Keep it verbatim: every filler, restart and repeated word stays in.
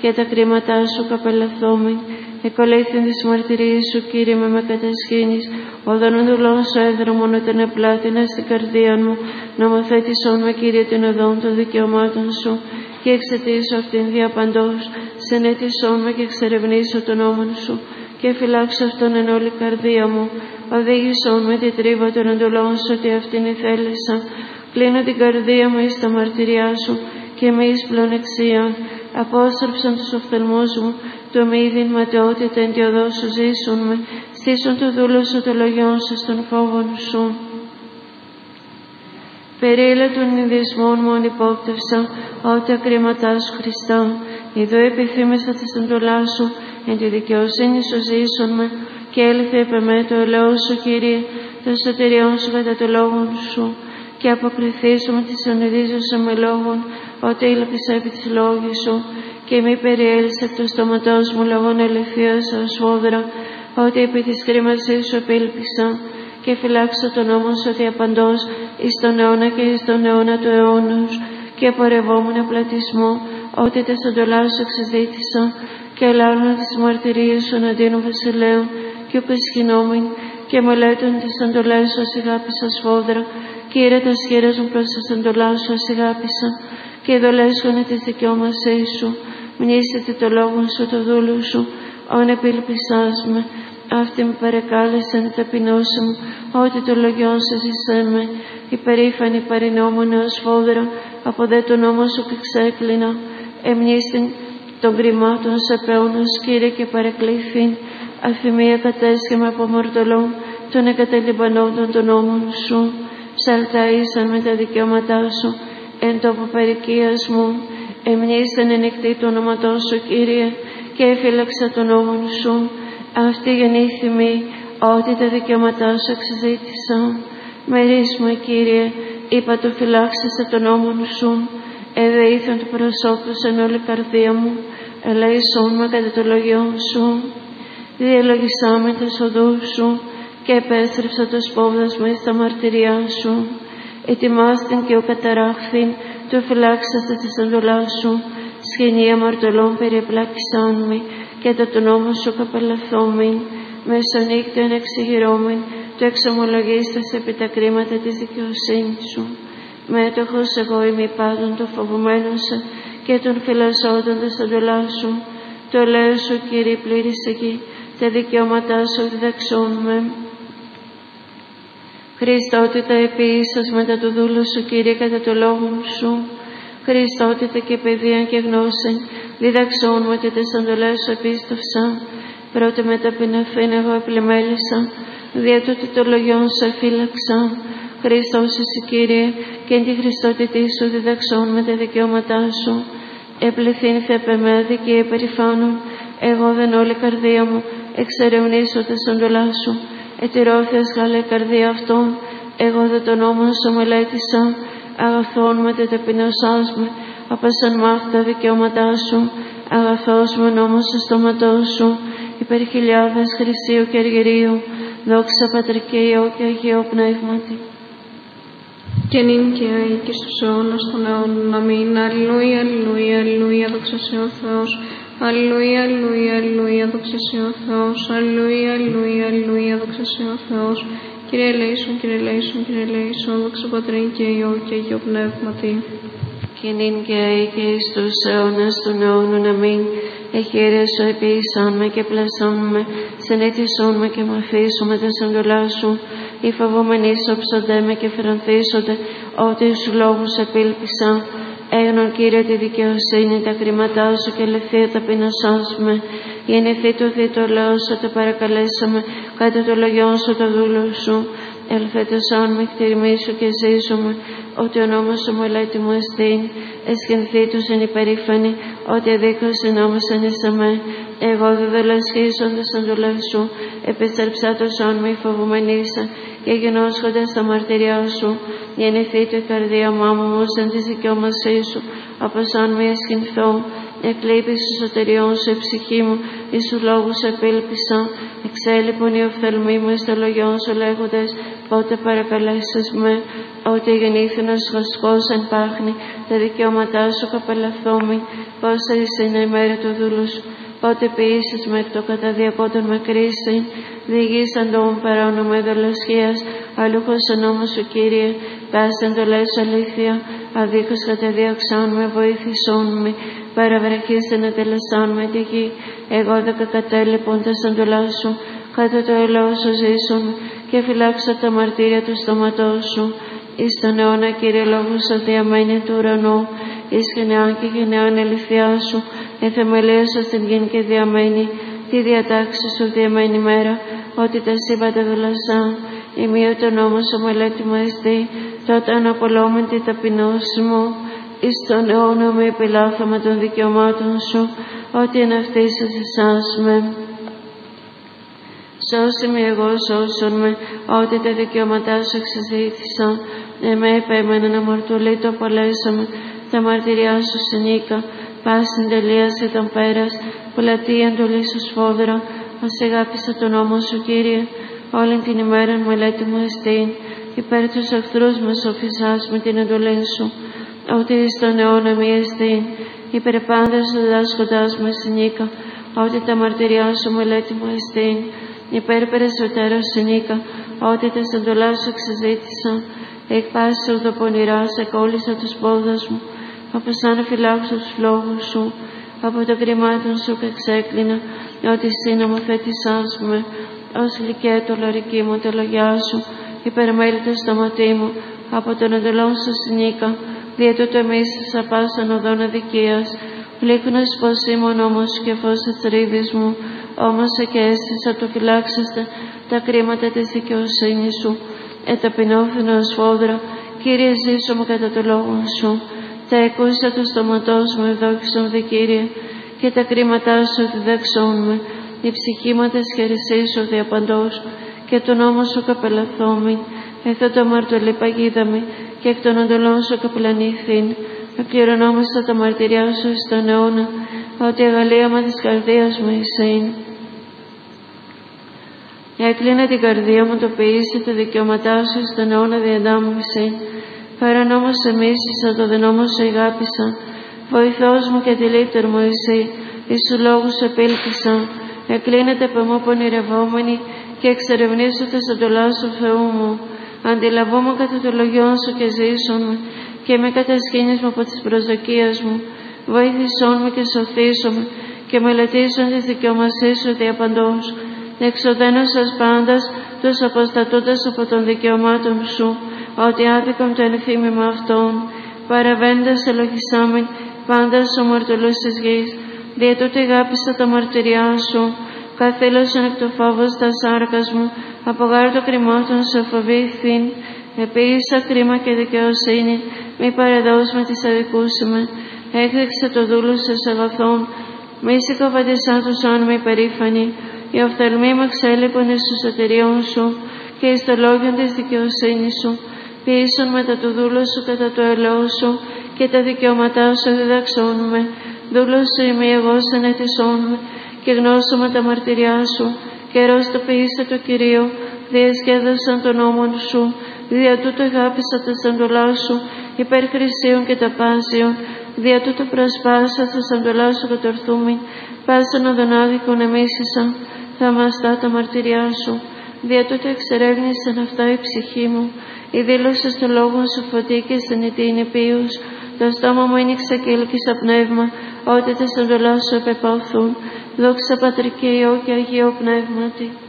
και τα κρίματά σου καπελαθόμην. Εκολέθην της μαρτυρίας σου, Κύριε, με με κατασχήνεις. Οδόν οδουλών σου έδρομον, όταν επλάτηνα στην καρδία μου. Νομοθέτησόν με, Κύριε, την οδόν των δικαιωμάτων σου. Και εξαιτήσω αυτήν διαπαντός. Συνέτησόν με και εξερευνήσω τον νόμον σου. Και φυλάξω αυτόν εν όλη καρδία μου. Οδήγησόν με τη τρίβα των εντολών σου, ότι αυτήν ηθέλησα. Κλείνω την καρδία μου εις τα μαρτυριά σου και με εις πλονεξίαν. Απόστρεψαν τους οφθαλμούς μου, το μη δυνματαιότητα εν τη οδό σου ζήσουν με. Στήσουν το δούλο σου το λογιόν σου στον φόβον σου. Περίλα των ειδισμών μου ανυπόπτευσα, ό,τι ακρίματά σου Χριστά. Εδώ επιθύμησα τη εντολά σου, εν τη δικαιοσύνη σου ζήσουν με. Και έλθε επ' εμέ το ελαιό σου, Κύριε, το σωτηριόν σου κατά το λόγον σου. Και αποκριθήσω με τη συνειδίζουσα με λόγων, ότι ήλπισα επί της λόγης σου. Και μη περιέλυσε εκ του στόματός μου λόγων ελευθείας ως φόδρα, ότι επί της κρίμασής σου επήλπισα. Και φυλάξω τον νόμο σου ότι απαντός εις τον αιώνα και εις τον αιώνα του αιώνους. Και απορρευόμουν απλατισμό, ότι τες εντολάς σου εξεδίτησα. Και ελάρουν τις μαρτυρίες σου εναντίον βασιλέων, και οπισχυνόμην, και μελέτων τις εντολές σου ασηγάπησα σφόδρα. Κύριε, τα σχήρες μου προς τις εντολάς σου ασηγάπησα, και δολέσχονται τις δικαιώμασές σου. Μνήσετε το λόγο σου, το δούλου σου, όν επίλπισάς με. Αυτή με παρεκάλεσαν, ταπεινώσε μου, ότι το λογιόν σου ζησέ με. Υπερήφανη παρεινόμουν ως φόδρα, από δε το νόμο σου και ξέκλεινα. Εμνήστην των κρυμάτων σε πέωνος, Κύριε, και παρεκλήθην. Αφημία κατέσχεμα από μορτολών, των εκαταλειπανόντων των νόμων σου. Ψαλταΐσαν με τα δικαιώματά σου, εν τόπο παροικίας μου. Εμνήσαν ενεκτή το όνοματό σου, Κύριε, και έφυλαξα τον νόμον σου. Αυτή γεννήθημη, ότι τα δικαιώματά σου εξεζήτησα. Μερίς μου, Κύριε, είπα το φυλάξεσαι τον νόμον σου. Εδεήθων του προσώπου εν όλη καρδία μου, ελέησόν με κατά το λογιόν σου. Διαλογισά με τις οδούς σου, και επέστρεψα το σπόδας μου στα μαρτυριά σου. Ετοιμάστην και ο καταράχθην, το φυλάξαστε της εντολάς σου. Σχοινή αμαρτωλών περιεπλάκησάν με, και τα το νόμο σου καπελαθόμην. Μεσονύκτων εξηγηρώμην, το εξομολογίστας επί τα κρίματα της δικαιοσύνης σου. Μέτοχος εγώ είμαι πάντων το φοβουμένων σε, και των φυλασσόντων της εντολάς σου. Το λέω σου, Κύριε, πλήρης εκεί, τα δικαιώματά σου διδαξών με. Χριστότητα επίησας μετά το δούλο σου, Κύριε, κατά το λόγο σου. Χριστότητα και παιδεία και γνώση, διδαξών μου και τις εντολές σου επίστευσα. Πρώτα με ταπεινωθήν εγώ επλημέλησα, δια τούτο το λογιόν σου εφύλαξα. Χριστός εσύ, Κύριε, και εν τη Χριστότητή σου διδαξών με τα δικαιώματά σου. Επληθύνθη επ' εμέ αδικία υπερηφάνων, εγώ δεν όλη καρδία μου εξερευνήσω τις εντολάς σου. Ετηρώθειας γάλα η καρδία αυτών, εγώ δε τον νόμο σου μελέτησα. Αγαθόν με τε ταπεινώσάς με, απασαν μάθ' τα δικαιώματά σου. Αγαθός με νόμος του στόματός σου, υπερ χιλιάδες χρυσίου και αργυρίου. Δόξα Πατρί και Υιό και Αγίο Πνεύματι. Και νυν και αεί και στους αιώνας των αιώνων. Αμήν. Αλληλούια, αλληλούια, αλληλούια, δόξα σε ο Θεός. Αλληλούια, αλληλούια, αλληλούια, δόξα σε ο Θεός. Αλληλούια, αλληλούια, αλληλούια, δόξα σε ο Θεός. Κύριε ελέησον, Κύριε ελέησον, Κύριε ελέησον, δόξα Πατρί και Υιό και Αγίο Πνεύματι. Και νυν και αεί και εις τους αιώνας των αιώνων. Αμήν. Εχείρε σου επίησαν με και πλασάν με, συνέτησόν με και μαθήσου τες εντολάς σου. Οι φοβούμενοι σώψονται με και φρονθήσονται, ότι σου λόγους επήλπισα. Έγνον, Κύριε, τη δικαιοσύνη, τα κρίματά σου και ελευθεία ταπεινωσάς με. Γεννηθεί το δι το λαό σου, το παρακαλέσαμε, κάτω το λογιόν σου το δούλο σου. Ελθέτωσόν με κτηρμήσου και ζήσουμε, ότι ο νόμος σου μελέτη μου εστίν. Εσχυνθεί τους εν υπερήφανη, ότι αδίκως εν νόμος εν εσαμέ. Εγώ δε δολασχίσοντας εντολές σου, επιστρεψά το σόν μη φοβουμενήσα, και γενώσχοντας τα μαρτυριά σου. Γεννηθεί το η καρδία μου άμμος εν της δικαιώμασής σου, από σόν μη εσχυνθώ. Εκλείπει σου σωτεριών σου η ψυχή μου, εις σου λόγους επήλπισα. Εξέλιπον οι οφθαλμοί μου εις το λογιόν σου λέγοντες, πότε παρακαλέσεις με. Ότι γεννήθην ως χασκός εν πάχνη, τα δικαιώματά σου καπελαθόμη. πως θα εισήν η μέρα του δούλου σου, πότε ποιήσεις με εκ το καταδιακόντων με κρίση, διηγήσαν τον παράνομε δολοσχίας, αλούχος ο νόμος σου, Κύριε, πάσαν το λες αλήθεια, αδίκως καταδίωξαν με, βοήθησόν με, παραβραχίστε να τελεσάν με τη γη, εγώ δεκα κατέλειποντας αντολά σου, κάτω το ελαιό σου ζήσουν και φυλάξα τα μαρτύρια του στόματός σου. Εις τον αιώνα, Κύριε, λόγους σου διαμένει του ουρανού, εις γενεάν και γενεάν αληθιά σου, εθεμελίωσα στην γη και διαμένει, τη διατάξη σου διαμένη μέρα, ότι τα σύμπαντα δουλασά, ημίω τον νόμο σου μελέτη μου εστί, τότε αναπολόμεν τη ταπεινώση μου, εις τον αιώνα με επιλάθαμα των δικαιωμάτων σου, ότι εν αυτής σας εσάς με. Σώσε με εγώ, σώσον με, ότι τα δικαιώματά σου εξαζήτησα. Εμέ επέμεναν αμαρτωλή το απολέσαμε, τα μαρτυριά σου συνήκα, πάσιν τελείας ήταν πέρας, πλατεία εντολή σου σφόδρα, ας αγάπησα τον νόμο σου, Κύριε, όλη την ημέρα μελέτη μου εστίν, υπέρ τους εχθρούς μας οφεισάς με την εντολή σου, ότι εις τον αιώνα μη εστίν, υπέρ πάντας διδάσκοντάς με συνήκα, ότι τα μαρτυριά σου μελέτη μου εστίν, υπέρ περισσότερος συνήκα, ότι τα εντολά σου εξαζήτησα, εκ πάσης οδοπονηράς εκόλλησα τους πόδας μου, από σαν φυλάξω τους λόγους σου, από το κρυμάτων σου και εξέκλεινα, ότι εσύ νομοθέτησάς με, ως γλυκέ το λαρική μου τα λόγια σου, υπερμέλητο στο ματί μου, από τον εντολών σου συνήκα, δια τούτο εμείς θα πάσαν οδόν αδικίας, πλήκνος πως ήμουν όμως και φως εθρίδης μου, όμως και αίσθησα το φυλάξεστε τα κρίματα της δικαιοσύνης σου, εταπεινώθηνα ως φόδρα, Κύριε ζήσω μου κατά το λόγο σου, τα εκούσα του στόματός μου ευδόχησον δε Κύριε, και τα κρίματά σου διδαξών με, η ψυχή μου τες χερισείς σου διαπαντός, και τον νόμο σου καπελαθόμην, εθώ το αμαρτωλή παγίδαμη, και εκ των εντολών σου καπλανήθην, εκκληρωνόμαστε τα μαρτυριά σου εις τον αιώνα, ότι η αγαλίαμα της καρδίας μου εισήν. Έκλεινα την καρδία μου, το ποιήσει τα δικαιώματά σου εις τον αιώνα διαντάμμιση. Παρόν όμως εμείς εις το δενόμο σου αγάπησα. Βοηθός μου και τηλύτερ μου εσύ, εις σου λόγους σου επήλπισα. Εκλείνεται πεμού πονηρευόμενη και εξερευνήσω τα εντολά σου, Θεού μου. Αντιλαβόμαι κατά το λογιόν σου και ζήσον με, και με κατασχήνεις μου από τις προσδοκίες μου. Βοήθησόν με και σωθήσον με, και μελετήσον τις δικαιομασίες σου διαπαντός. Εξοδένωσας πάντας τους αποστατούντας από των δικαιωμάτων σου, ότι άδικον το ενθύμημα αυτών, παραβέντας ελογισάμεν πάντας ο μαρτωλούς της γης, δια τούτο αγάπησα τα μαρτυριά σου, καθήλωσον εκ το φόβος τα σάρκας μου, από γάρ το κρυμάτων σου φοβήθην, επίησα κρίμα και δικαιοσύνη, μη παρεδώς με τις αδικούσιμε, έκδεξε το δούλου σε αγαθών, μη συκοφαντισά τους άν με υπερήφανοι, οι οφθαλμοί μου εξέλιπουν εις τους εταιριών σου και εις το λόγιον της δικαιοσύνης σου, ποιήσουν μετά του δούλου σου κατά το ελαιό σου και τα δικαιώματά σου διδαξών με. Δούλος σου είμαι εγώ σαν εθισόν με και γνώσουμε τα μαρτυριά σου. Καιρός το ποιήστε το Κυρίο, διασκέδασαν τον νόμον σου, δια τούτο αγάπησα τα σαντολά σου, υπέρ χρυσίων και τα πάσιων, δια τούτο προσπάσα τα σαντολά σου κατορθούμην, πάσαν οδονάδικον εμίσησα, θαυμαστά τα μαρτυριά σου, δια τούτο εξερεύνησαν αυτά η ψυχή μου, η δήλωση στο λόγο σου φωτί και συνητή είναι πίους, το στόμα μου άνοιξε και έλκυσα πνεύμα, ότι τα σαντολά σου επεπόθουν, δόξα Πατρί και Υιό και Αγίο Πνεύματι.